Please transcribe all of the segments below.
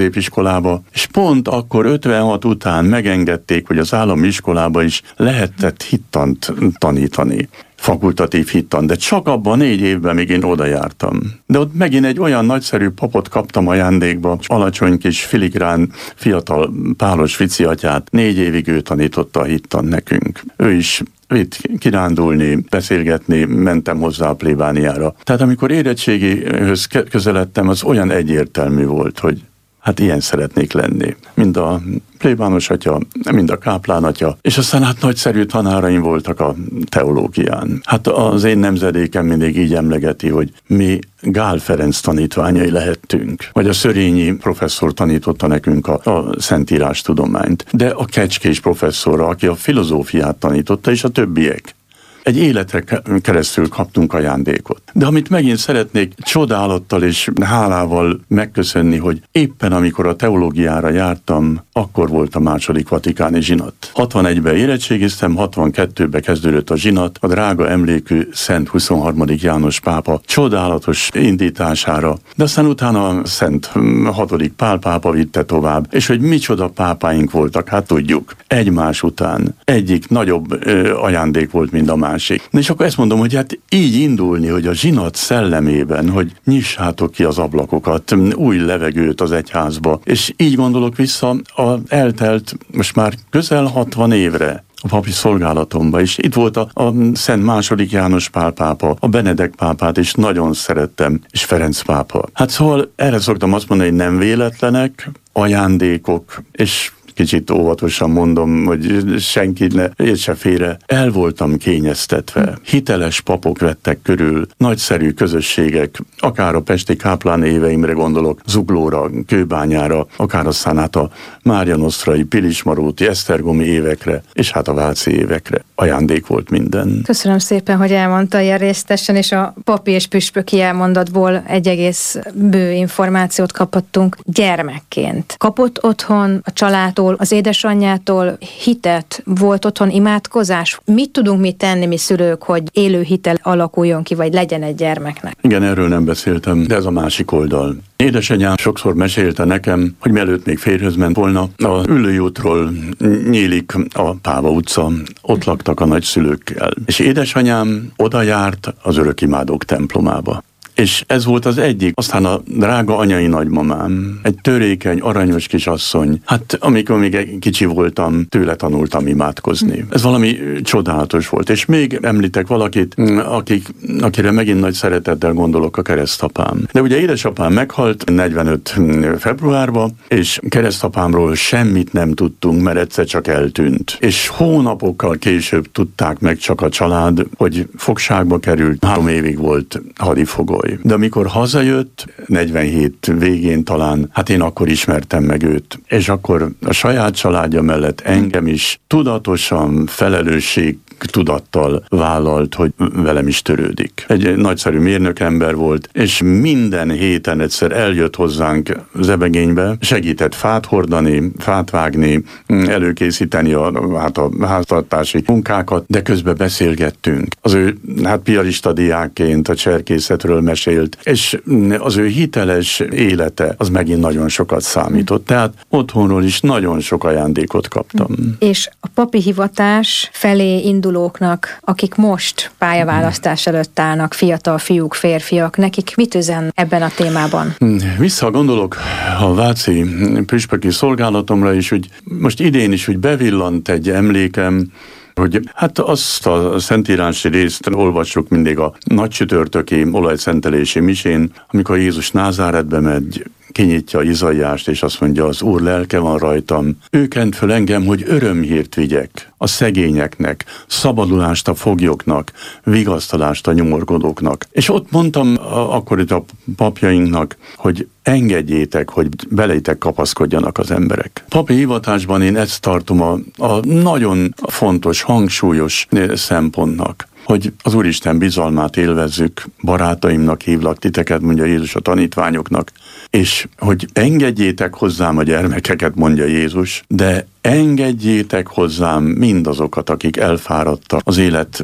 középiskolába, és pont akkor 56 után megengedték, hogy az állami iskolába is lehetett hittant tanítani. Fakultatív hittan, de csak abban 4 évben, még én oda jártam. De ott megint egy olyan nagyszerű papot kaptam ajándékba, alacsony kis filigrán fiatal pálos fici atyát, 4 évig ő tanította a hittan nekünk. Ő is vitt kirándulni, beszélgetni, mentem hozzá a plébániára. Tehát amikor érettségihöz közeledtem, az olyan egyértelmű volt, hogy hát ilyen szeretnék lenni. Mind a plébános atya, mind a káplán atya, és aztán hát nagyszerű tanáraim voltak a teológián. Hát az én nemzedékem mindig így emlegeti, hogy mi Gál Ferenc tanítványai lehettünk, vagy a Szörényi professzor tanította nekünk a Szentírás tudományt, de a Kecskés professzorra, aki a filozófiát tanította, és a többiek. Egy életre keresztül kaptunk ajándékot. De amit megint szeretnék csodálattal és hálával megköszönni, hogy éppen amikor a teológiára jártam, akkor volt a második vatikáni zsinat. 61-ben érettségiztem, 62-ben kezdődött a zsinat, a drága emlékű Szent 23. János pápa csodálatos indítására, de aztán utána Szent 6. Pál pápa vitte tovább, és hogy micsoda pápáink voltak, hát tudjuk, egymás után. Egyik nagyobb ajándék volt, mint a másik. És akkor ezt mondom, hogy hát így indulni, hogy a zsinat szellemében, hogy nyissátok ki az ablakokat, új levegőt az egyházba, és így gondolok vissza eltelt most már közel 60 évre a papi szolgálatomba, és itt volt a Szent II. János Pál pápa, a Benedek pápát is nagyon szerettem, és Ferenc pápa. Hát szóval erre szoktam azt mondani, hogy nem véletlenek, ajándékok, és kicsit óvatosan mondom, hogy senki ne értse félre. El voltam kényeztetve. Hiteles papok vettek körül, nagyszerű közösségek, akár a pesti káplán éveimre gondolok, Zuglóra, Kőbányára, akár aztán hát a Márianosztrai, Pilismaróti, Esztergomi évekre, és hát a váci évekre. Ajándék volt minden. Köszönöm szépen, hogy elmondta ilyen részletesen, és a papi és püspöki elmondatból egy egész bő információt kaphattunk gyermekként. Kapott otthon a családtól, az édesanyjától hitet, volt otthon imádkozás? Mit tudunk mi tenni, mi szülők, hogy élő hitel alakuljon ki, vagy legyen egy gyermeknek? Igen, erről nem beszéltem, de ez a másik oldal. Édesanyám sokszor mesélte nekem, hogy mielőtt még férjhez ment volna, a Üllői útról nyílik a Páva utca, ott laktak a nagyszülőkkel. És édesanyám oda járt az Örökimádók templomába. És ez volt az egyik. Aztán a drága anyai nagymamám, egy törékeny, aranyos kisasszony. Hát amikor még kicsi voltam, tőle tanultam imádkozni. Ez valami csodálatos volt. És még említek valakit, akire megint nagy szeretettel gondolok, a keresztapám. De ugye édesapám meghalt 45 februárban, és keresztapámról semmit nem tudtunk, mert egyszer csak eltűnt. És hónapokkal később tudták meg csak a család, hogy fogságba került, 3 évig volt hadifogoly. De amikor hazajött, 47 végén talán, hát én akkor ismertem meg őt. És akkor a saját családja mellett engem is tudatosan, tudattal vállalt, hogy velem is törődik. Egy nagyszerű mérnökember volt, és minden héten egyszer eljött hozzánk Zebegénybe, segített fát hordani, fát vágni, előkészíteni a háztartási munkákat, de közben beszélgettünk. Az ő piarista diákként a cserkészetről mesélt, és az ő hiteles élete az megint nagyon sokat számított. Tehát otthonról is nagyon sok ajándékot kaptam. És a papi hivatás felé indulóknak, akik most pályaválasztás előtt állnak, fiatal fiúk, férfiak, nekik mit üzen ebben a témában? Visszagondolok a váci püspöki szolgálatomra is, hogy most idén is, hogy bevillant egy emlékem, hogy hát azt a szentírási részt olvassuk mindig a nagycsütörtöki olajszentelési misén, amikor Jézus Názáretbe megy, kinyitja Izaiást, és azt mondja, az Úr lelke van rajtam. Ő kent föl engem, hogy örömhírt vigyek a szegényeknek, szabadulást a foglyoknak, vigasztalást a nyomorgódóknak. És ott mondtam akkor itt a papjainknak, hogy engedjétek, hogy beleitek kapaszkodjanak az emberek. Papi hivatásban én ezt tartom a nagyon fontos, hangsúlyos szempontnak, hogy az Úristen bizalmát élvezzük, barátaimnak hívlak titeket, mondja Jézus a tanítványoknak, és hogy engedjétek hozzám a gyermekeket, mondja Jézus, de engedjétek hozzám mindazokat, akik elfáradtak, az élet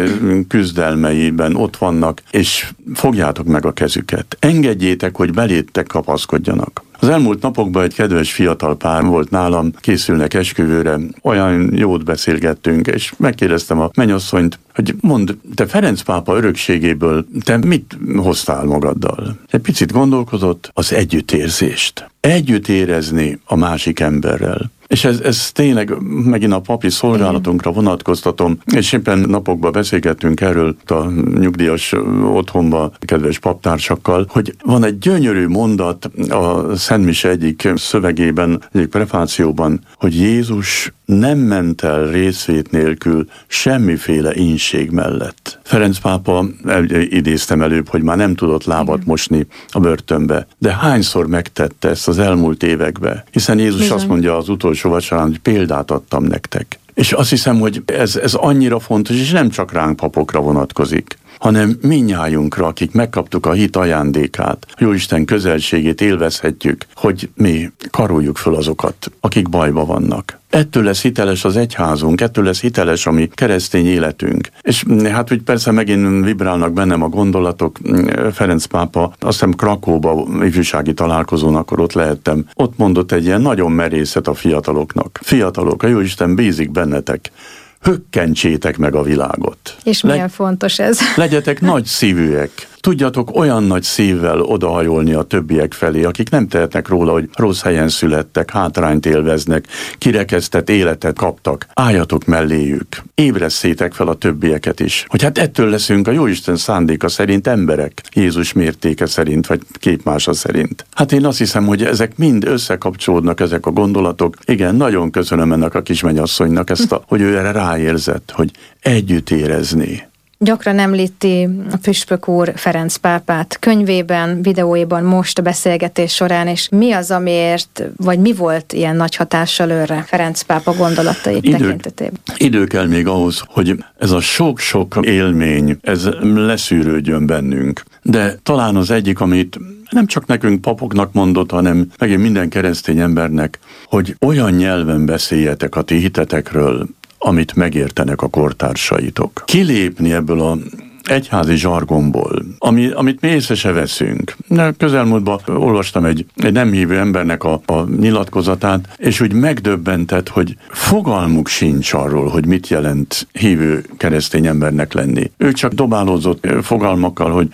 küzdelmeiben ott vannak, és fogjátok meg a kezüket. Engedjétek, hogy belétek kapaszkodjanak. Az elmúlt napokban egy kedves fiatal pár volt nálam, készülnek esküvőre, olyan jót beszélgettünk, és megkérdeztem a mennyasszonyt, hogy mondd, te Ferenc pápa örökségéből te mit hoztál magaddal? Egy picit gondolkozott, az együttérzést. Együtt érezni a másik emberrel. És ez tényleg megint a papi szolgálatunkra vonatkoztatom, és éppen napokban beszélgettünk erről a nyugdíjas otthonba kedves paptársakkal, hogy van egy gyönyörű mondat a Szent Mise egyik szövegében, egyik prefációban, hogy Jézus nem ment el részvét nélkül semmiféle ínség mellett. Ferenc pápa, idéztem előbb, hogy már nem tudott lábat mosni a börtönbe, de hányszor megtette ezt az elmúlt években? Hiszen Jézus azt mondja az utolsó vacsorán, hogy példát adtam nektek. És azt hiszem, hogy ez annyira fontos, és nem csak ránk papokra vonatkozik, hanem mindnyájunkra, akik megkaptuk a hit ajándékát, Jóisten közelségét élvezhetjük, hogy mi karoljuk föl azokat, akik bajba vannak. Ettől lesz hiteles az egyházunk, ettől lesz hiteles a mi keresztény életünk. És hát úgy persze megint vibrálnak bennem a gondolatok. Ferenc pápa, azt hiszem Krakóba ifjúsági találkozón, akkor ott lehettem. Ott mondott egy ilyen nagyon merészet a fiataloknak. Fiatalok, a Jóisten bízik bennetek. Hökkentsétek meg a világot. És milyen fontos ez. Legyetek nagy szívűek. Tudjatok olyan nagy szívvel odahajolni a többiek felé, akik nem tehetnek róla, hogy rossz helyen születtek, hátrányt élveznek, kirekesztett életet kaptak. Álljatok melléjük. Ébresztétek fel a többieket is. Hogy hát ettől leszünk a Jóisten szándéka szerint emberek. Jézus mértéke szerint, vagy képmása szerint. Hát én azt hiszem, hogy ezek mind összekapcsolódnak, ezek a gondolatok. Igen, nagyon köszönöm ennek a kismennyasszonynak ezt, hogy ő erre ráérzett, hogy együtt érezni. Gyakran említi a püspök úr Ferenc pápát könyvében, videóiban, most a beszélgetés során, és mi az, amiért, vagy mi volt ilyen nagy hatással őre Ferenc pápa gondolatai tekintetében? Idő kell még ahhoz, hogy ez a sok-sok élmény, ez leszűrődjön bennünk. De talán az egyik, amit nem csak nekünk papoknak mondott, hanem megint minden keresztény embernek, hogy olyan nyelven beszéljetek a ti hitetekről, amit megértenek a kortársaitok. Kilépni ebből a egyházi zsargonból, amit mi észre se veszünk. Közelmúltban olvastam egy nem hívő embernek a nyilatkozatát, és úgy megdöbbentett, hogy fogalmuk sincs arról, hogy mit jelent hívő keresztény embernek lenni. Ő csak dobálózott fogalmakkal, hogy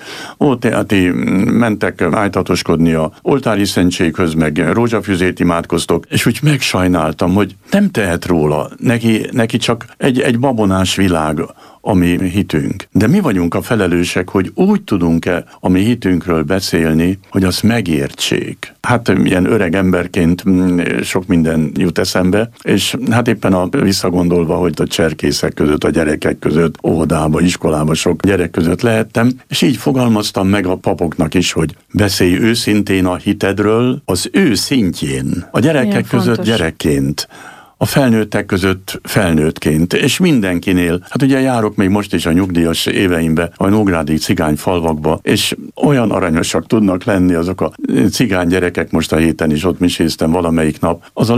ti mentek ájtatoskodni a oltári szentséghöz, meg rózsafüzét imádkoztok, és úgy megsajnáltam, hogy nem tehet róla, neki csak egy babonás világ, a mi hitünk. De mi vagyunk a felelősek, hogy úgy tudunk-e a mi hitünkről beszélni, hogy azt megértsék. Hát ilyen öreg emberként sok minden jut eszembe, és hát éppen visszagondolva, hogy a cserkészek között, a gyerekek között, óvodába, iskolába sok gyerek között lehettem, és így fogalmaztam meg a papoknak is, hogy beszélj őszintén a hitedről, az ő szintjén, a gyerekek között gyerekként, a felnőttek között felnőttként, és mindenkinél. Hát ugye járok még most is a nyugdíjas éveimbe, a nógrádi cigány falvakba, és olyan aranyosak tudnak lenni azok a cigány gyerekek, most a héten is ott miséztem valamelyik nap. Az a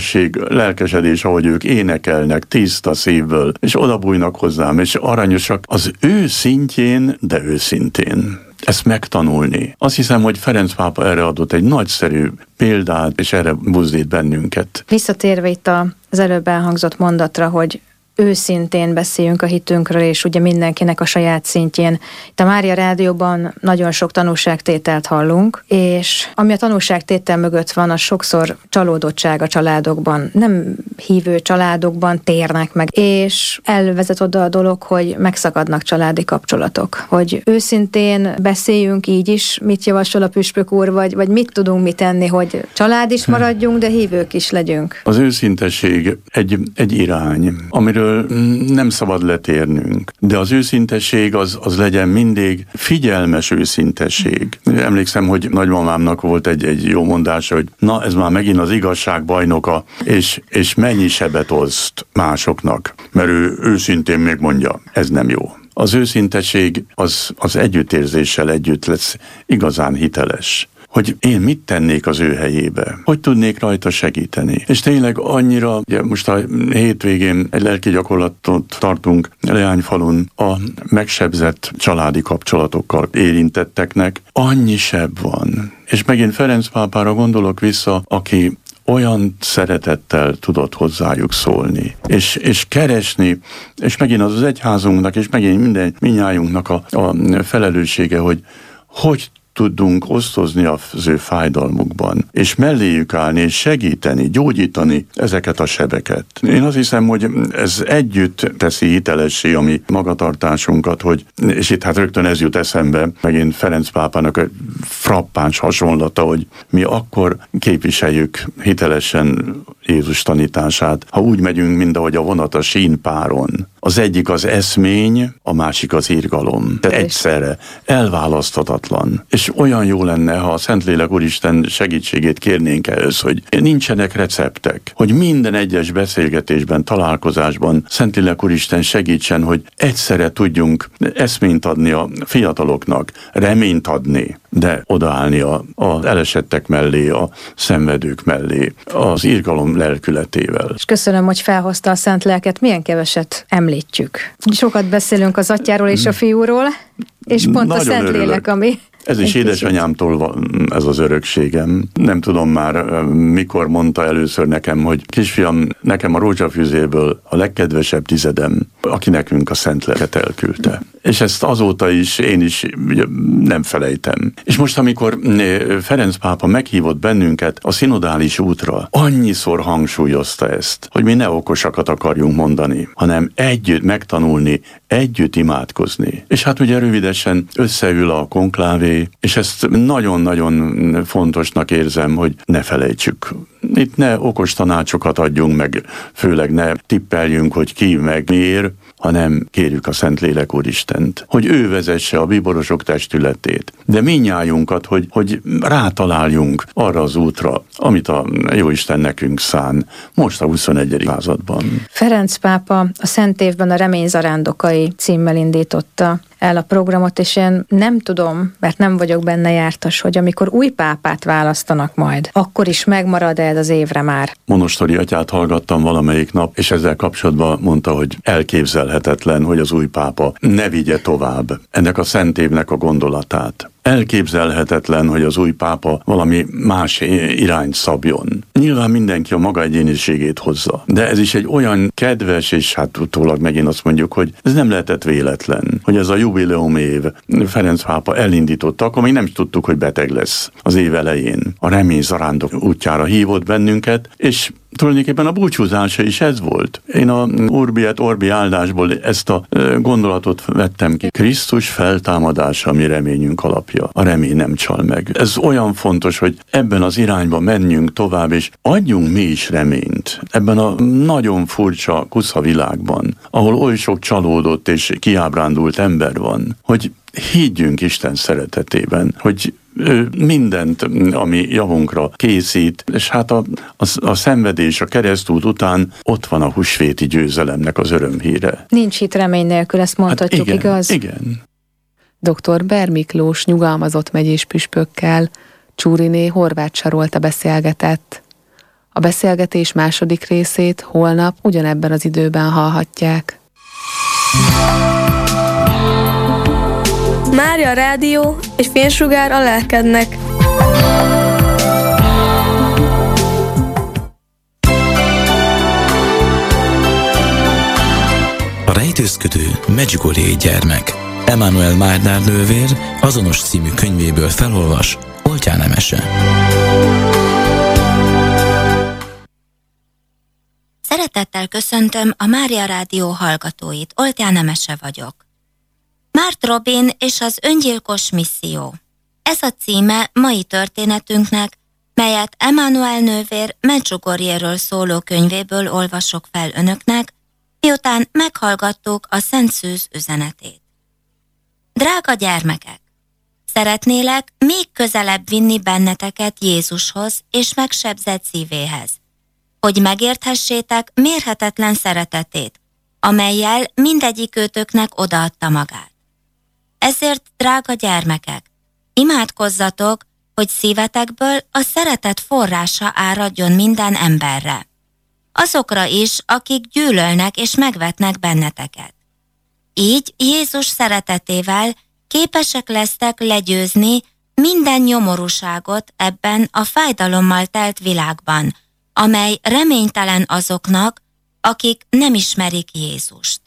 lelkesedés, ahogy ők énekelnek tiszta szívből, és odabújnak hozzám, és aranyosak az ő szintjén, de őszintén. Ezt megtanulni. Azt hiszem, hogy Ferenc pápa erre adott egy nagyszerű példát, és erre buzdít bennünket. Visszatérve itt az előbb elhangzott mondatra, hogy őszintén beszéljünk a hitünkről, és ugye mindenkinek a saját szintjén. Itt a Mária Rádióban nagyon sok tanúságtételt hallunk, és ami a tanúságtétel mögött van, az sokszor csalódottság a családokban. Nem hívő családokban térnek meg, és elvezet oda a dolog, hogy megszakadnak családi kapcsolatok. Hogy őszintén beszéljünk így is, mit javasol a püspök úr, vagy mit tudunk mi tenni, hogy család is maradjunk, de hívők is legyünk. Az őszintesség egy irány, amiről nem szabad letérnünk. De az őszintesség az legyen mindig figyelmes őszintesség. Emlékszem, hogy nagymamámnak volt egy jó mondása, hogy na, ez már megint az igazság bajnoka, és mennyi sebet oszt másoknak, mert ő őszintén még mondja, ez nem jó. Az őszintesség az együttérzéssel együtt lesz igazán hiteles. hogy én mit tennék az ő helyébe, hogy tudnék rajta segíteni. És tényleg annyira, ugye most a hétvégén egy lelki gyakorlatot tartunk Leányfalun a megsebzett családi kapcsolatokkal érintetteknek, annyi seb van. És megint Ferenc pápára gondolok vissza, aki olyan szeretettel tudott hozzájuk szólni, és keresni, és megint az egyházunknak, és megint mindnyájunknak a felelőssége, hogy tudunk osztozni az ő fájdalmukban, és melléjük állni, és segíteni, gyógyítani ezeket a sebeket. Én azt hiszem, hogy ez együtt teszi hitelessé a mi magatartásunkat, és itt hát rögtön ez jut eszembe, megint Ferenc pápának a frappáns hasonlata, hogy mi akkor képviseljük hitelesen Jézus tanítását, ha úgy megyünk, mint ahogy a vonat a sínpáron. Az egyik az eszmény, a másik az irgalom. Tehát egyszerre, elválaszthatatlan. És olyan jó lenne, ha a Szentlélek Úristen segítségét kérnénk ehhez, hogy nincsenek receptek, hogy minden egyes beszélgetésben, találkozásban Szentlélek Úristen segítsen, hogy egyszerre tudjunk eszményt adni a fiataloknak, reményt adni, de odaállni az elesettek mellé, a szenvedők mellé, az irgalom lelkületével. És köszönöm, hogy felhozta a Szent Lelket, milyen keveset említjük. Sokat beszélünk az Atyáról és a Fiúról, és pont nagyon a Szentlélek, ami... Ez is édesanyámtól van, ez az örökségem. Nem tudom már, mikor mondta először nekem, hogy kisfiam, nekem a rózsafűzéből a legkedvesebb tizedem, aki nekünk a Szent Lelket elküldte. És ezt azóta is, én is nem felejtem. És most, amikor Ferenc pápa meghívott bennünket a szinodális útra, annyiszor hangsúlyozta ezt, hogy mi ne okosakat akarjunk mondani, hanem együtt megtanulni, együtt imádkozni. És hát ugye rövidesen összeül a konklávé, és ezt nagyon-nagyon fontosnak érzem, hogy ne felejtsük. Itt ne okos tanácsokat adjunk meg, főleg ne tippeljünk, hogy ki meg miért, hanem kérjük a Szentlélek Úristent, hogy ő vezesse a bíborosok testületét, de mindnyájunkat, hogy rátaláljunk arra az útra, amit a Jóisten nekünk szán most a 21. században. Ferenc pápa a Szent Évben a Remény zarándokai címmel indította el a programot, és én nem tudom, mert nem vagyok benne jártas, hogy amikor új pápát választanak majd, akkor is megmarad ez az évre már. Monostori atyát hallgattam valamelyik nap, és ezzel kapcsolatban mondta, hogy elképzelhetetlen, hogy az új pápa ne vigye tovább ennek a Szent Évnek a gondolatát. Elképzelhetetlen, hogy az új pápa valami más irányt szabjon. Nyilván mindenki a maga egyéniségét hozza, de ez is egy olyan kedves, és hát utólag megint azt mondjuk, hogy ez nem lehetett véletlen, hogy ez a jubileum év Ferenc pápa elindította, akkor még nem is tudtuk, hogy beteg lesz az év elején. A remény zarándok útjára hívott bennünket, és tulajdonképpen a búcsúzása is ez volt. Én a Urbi et Orbi áldásból ezt a gondolatot vettem ki. Krisztus feltámadása mi reményünk alapja. A remény nem csal meg. Ez olyan fontos, hogy ebben az irányba menjünk tovább, és adjunk mi is reményt. Ebben a nagyon furcsa kusza világban, ahol oly sok csalódott és kiábrándult ember van, hogy higgyünk Isten szeretetében, hogy ő mindent, ami javunkra készít, és hát a szenvedés, a keresztút után ott van a húsvéti győzelemnek az örömhíre. Nincs hit remény nélkül, ezt mondhatjuk, hát igen, igaz? Igen. Dr. Ber Miklós nyugalmazott megyés püspökkel Csúriné Horváth Sarolta beszélgetett. A beszélgetés második részét holnap ugyanebben az időben hallhatják. Mária Rádió és Fénysugár a lelkednek. A rejtőzködő Medjugorje gyermek. Emmanuel Márdár nővér azonos című könyvéből felolvas Oltján Emese. Szeretettel köszöntöm a Mária Rádió hallgatóit, Oltján Emese vagyok. Mart Robin és az öngyilkos misszió. Ez a címe mai történetünknek, melyet Emmanuel nővér Medjugorjéről szóló könyvéből olvasok fel önöknek, miután meghallgattuk a Szent Szűz üzenetét. Drága gyermekek! Szeretnélek még közelebb vinni benneteket Jézushoz és megsebzett szívéhez, hogy megérthessétek mérhetetlen szeretetét, amellyel mindegyikőtöknek odaadta magát. Ezért, drága gyermekek, imádkozzatok, hogy szívetekből a szeretet forrása áradjon minden emberre. Azokra is, akik gyűlölnek és megvetnek benneteket. Így Jézus szeretetével képesek lesztek legyőzni minden nyomorúságot ebben a fájdalommal telt világban, amely reménytelen azoknak, akik nem ismerik Jézust.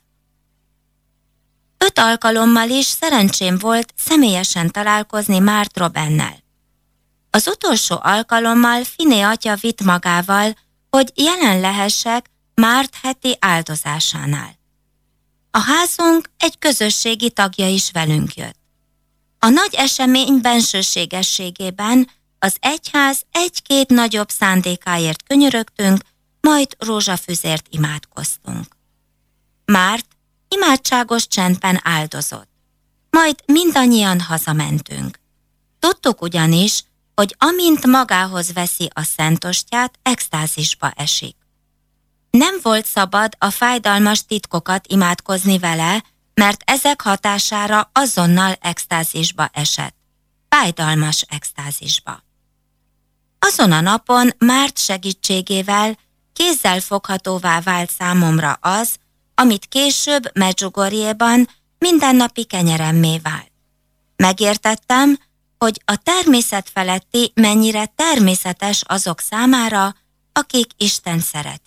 5 alkalommal is szerencsém volt személyesen találkozni Márt Robennel. Az utolsó alkalommal Finé atya vitt magával, hogy jelen lehessek Márt heti áldozásánál. A házunk egy közösségi tagja is velünk jött. A nagy esemény bensőségességében az egyház 1-2 nagyobb szándékáért könyörögtünk, majd rózsafüzért imádkoztunk. Márt imádságos csendben áldozott. Majd mindannyian hazamentünk. Tudtuk ugyanis, hogy amint magához veszi a szentostját, extázisba esik. Nem volt szabad a fájdalmas titkokat imádkozni vele, mert ezek hatására azonnal extázisba esett. Fájdalmas extázisba. Azon a napon Márt segítségével kézzel foghatóvá vált számomra az, amit később Medjugorjeban mindennapi kenyeremmé vált. Megértettem, hogy a természet feletti mennyire természetes azok számára, akik Isten szeretik.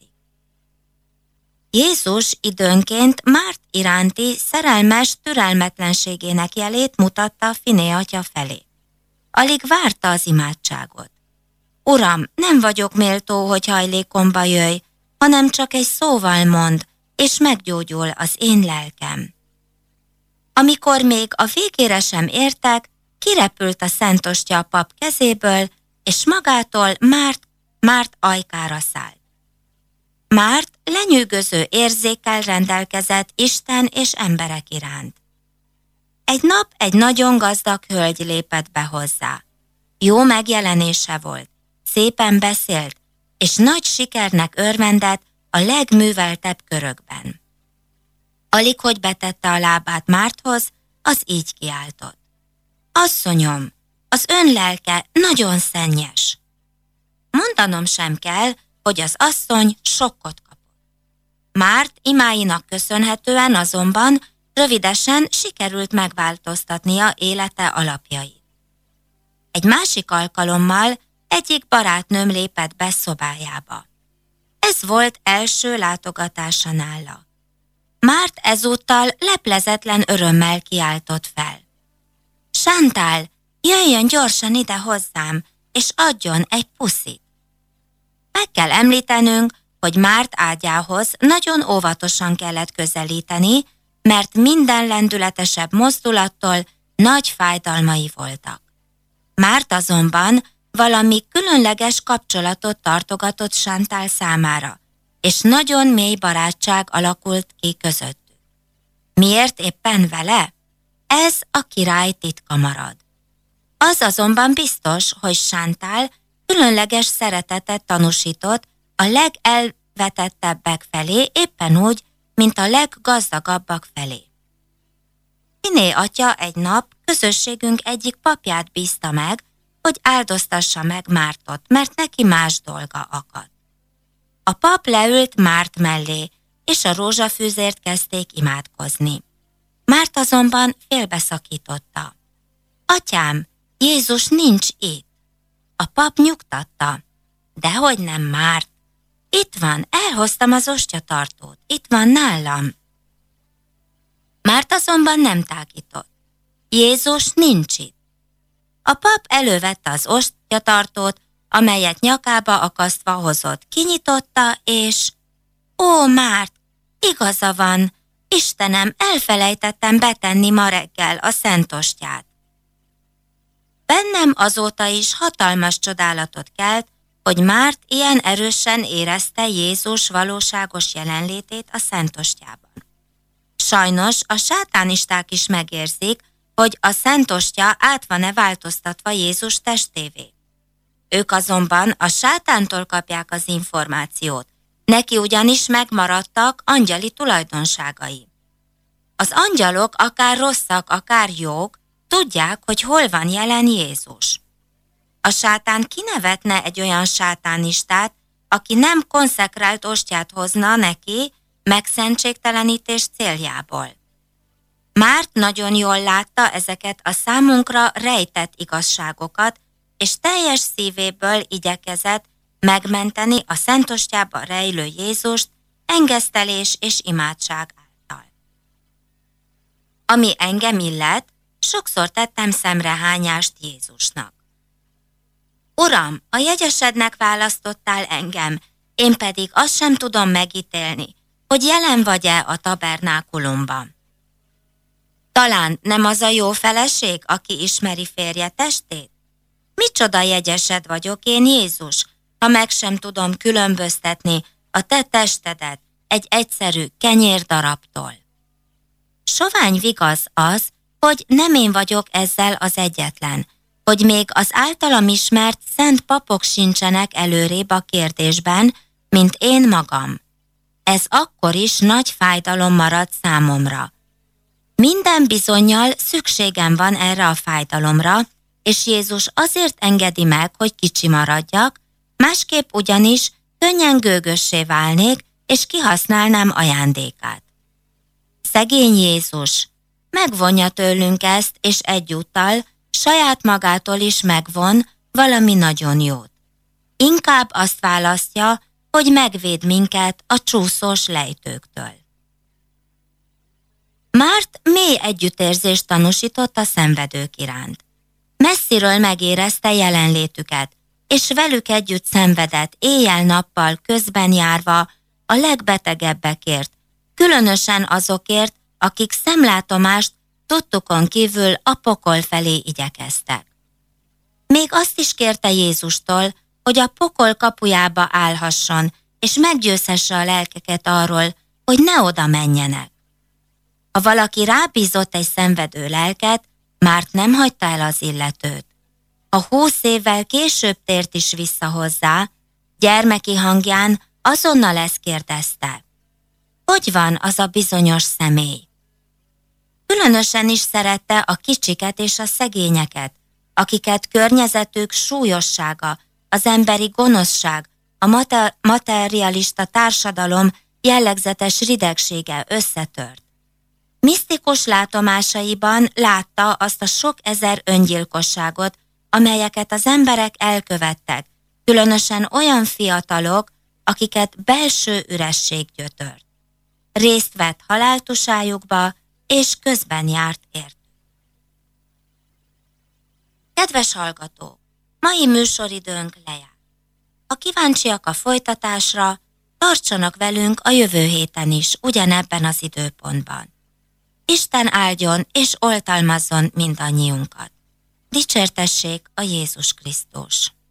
Jézus időnként Márt iránti szerelmes türelmetlenségének jelét mutatta Finé atya felé. Alig várta az imádságot. Uram, nem vagyok méltó, hogy hajlékomba jöjj, hanem csak egy szóval mond, és meggyógyul az én lelkem. Amikor még a végére sem értek, kirepült a szentostya a pap kezéből, és magától Márt ajkára szállt. Márt lenyűgöző érzékkel rendelkezett Isten és emberek iránt. Egy nap egy nagyon gazdag hölgy lépett be hozzá. Jó megjelenése volt, szépen beszélt, és nagy sikernek örvendett a legműveltebb körökben. Alig hogy betette a lábát Márthoz, az így kiáltott. Asszonyom, az ön lelke nagyon szennyes. Mondanom sem kell, hogy az asszony sokkot kapott. Márt imáinak köszönhetően azonban rövidesen sikerült megváltoztatnia élete alapjait. Egy másik alkalommal egyik barátnőm lépett be szobájába. Ez volt első látogatása nála. Márt ezúttal leplezetlen örömmel kiáltott fel. Chantal, jöjjön gyorsan ide hozzám, és adjon egy puszit. Meg kell említenünk, hogy Márt ágyához nagyon óvatosan kellett közelíteni, mert minden lendületesebb mozdulattól nagy fájdalmai voltak. Márt azonban valami különleges kapcsolatot tartogatott Chantal számára, és nagyon mély barátság alakult ki közöttük. Miért éppen vele? Ez a király titka marad. Az azonban biztos, hogy Chantal különleges szeretetet tanúsított a legelvetettebbek felé, éppen úgy, mint a leggazdagabbak felé. Finé atya egy nap közösségünk egyik papját bízta meg, hogy áldoztassa meg Mártot, mert neki más dolga akadt. A pap leült Márt mellé, és a rózsafűzért kezdték imádkozni. Márt azonban félbeszakította. Atyám, Jézus nincs itt. A pap nyugtatta. Dehogy nem, Márt. Itt van, elhoztam az ostyatartót, itt van nálam. Márt azonban nem tágított. Jézus nincs itt. A pap elővette az ostyatartót, amelyet nyakába akasztva hozott, kinyitotta, és... Ó, Márt, igaza van, Istenem, elfelejtettem betenni ma reggel a szentostját. Bennem azóta is hatalmas csodálatot kelt, hogy Márt ilyen erősen érezte Jézus valóságos jelenlétét a szentostjában. Sajnos a sátánisták is megérzik, hogy a szentostya át van-e változtatva Jézus testévé. Ők azonban a sátántól kapják az információt, neki ugyanis megmaradtak angyali tulajdonságai. Az angyalok akár rosszak, akár jók, tudják, hogy hol van jelen Jézus. A sátán kinevetne egy olyan sátánistát, aki nem konszekrált ostját hozna neki megszentségtelenítés céljából. Márt nagyon jól látta ezeket a számunkra rejtett igazságokat, és teljes szívéből igyekezett megmenteni a szentostyában rejlő Jézust engesztelés és imádság által. Ami engem illet, sokszor tettem szemrehányást Jézusnak. Uram, a jegyesednek választottál engem, én pedig azt sem tudom megítélni, hogy jelen vagy-e a tabernákulumban. Talán nem az a jó feleség, aki ismeri férje testét? Micsoda jegyesed vagyok én, Jézus, ha meg sem tudom különböztetni a te testedet egy egyszerű kenyérdarabtól. Sovány vigaz az, hogy nem én vagyok ezzel az egyetlen, hogy még az általam ismert szent papok sincsenek előrébb a kérdésben, mint én magam. Ez akkor is nagy fájdalom marad számomra. Minden bizonnyal szükségem van erre a fájdalomra, és Jézus azért engedi meg, hogy kicsi maradjak, másképp ugyanis könnyen gőgössé válnék, és kihasználnám ajándékát. Szegény Jézus megvonja tőlünk ezt, és egyúttal saját magától is megvon valami nagyon jót. Inkább azt választja, hogy megvéd minket a csúszós lejtőktől. Márt mély együttérzést tanúsított a szenvedők iránt. Messziről megérezte jelenlétüket, és velük együtt szenvedett éjjel-nappal közben járva a legbetegebbekért, különösen azokért, akik szemlátomást tudtukon kívül a pokol felé igyekeztek. Még azt is kérte Jézustól, hogy a pokol kapujába állhasson, és meggyőzhesse a lelkeket arról, hogy ne oda menjenek. Ha valaki rábízott egy szenvedő lelket, Márt nem hagyta el az illetőt. Ha 20 évvel később tért is vissza hozzá, gyermeki hangján azonnal ezt kérdezte: hogy van az a bizonyos személy? Különösen is szerette a kicsiket és a szegényeket, akiket környezetük súlyossága, az emberi gonoszság, a materialista társadalom jellegzetes ridegsége összetört. Misztikus látomásaiban látta azt a sok ezer öngyilkosságot, amelyeket az emberek elkövettek, különösen olyan fiatalok, akiket belső üresség gyötört. Részt vett haláltusájukba, és közben járt értük. Kedves hallgatók, mai műsoridőnk lejárt. Ha kíváncsiak a folytatásra, tartsanak velünk a jövő héten is, ugyanebben az időpontban. Isten áldjon és oltalmazzon mindannyiunkat. Dicsértessék a Jézus Krisztus!